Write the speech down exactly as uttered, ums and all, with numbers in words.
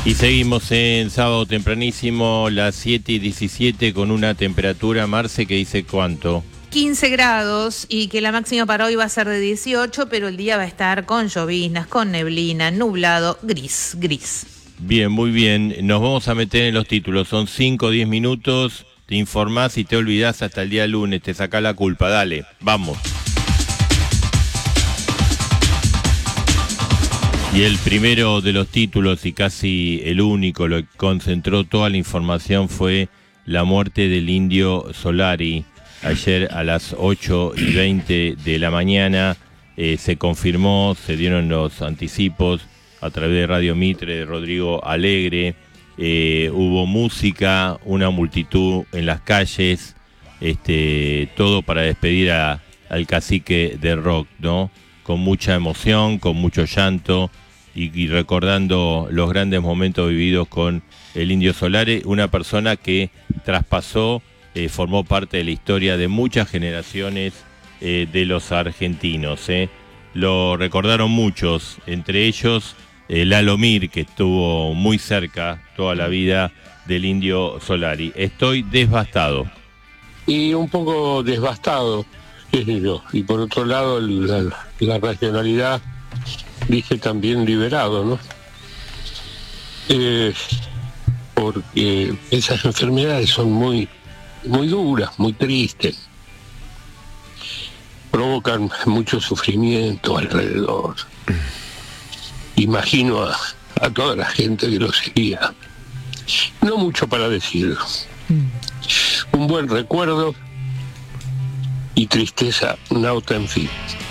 Y seguimos en sábado tempranísimo, las siete y diecisiete, con una temperatura, Marce, que dice ¿cuánto? quince grados, y que la máxima para hoy va a ser de dieciocho, pero el día va a estar con lloviznas, con neblina, nublado, gris, gris. Bien, muy bien. Nos vamos a meter en los títulos. Son cinco o diez minutos, te informás y te olvidás hasta el día lunes, te sacás la culpa. Dale, vamos. Y el primero de los títulos, y casi el único, lo que concentró toda la información, fue la muerte del Indio Solari. Ayer a las ocho y veinte de la mañana eh, se confirmó, se dieron los anticipos a través de Radio Mitre de Rodrigo Alegre. Eh, hubo música, una multitud en las calles, este, todo para despedir a, al cacique de rock, ¿no? Con mucha emoción, con mucho llanto y, y recordando los grandes momentos vividos con el Indio Solari, una persona que traspasó, eh, formó parte de la historia de muchas generaciones eh, de los argentinos. Eh. Lo recordaron muchos, entre ellos eh, Lalo Mir, que estuvo muy cerca toda la vida del Indio Solari. Estoy devastado. Y un poco devastado, qué sé yo. Y por otro lado, la, la racionalidad dice también liberado, ¿no? Eh, porque esas enfermedades son muy, muy duras, muy tristes. Provocan mucho sufrimiento alrededor. Imagino a, a toda la gente que lo seguía. No mucho para decir. Un buen recuerdo y tristeza nauta en fin.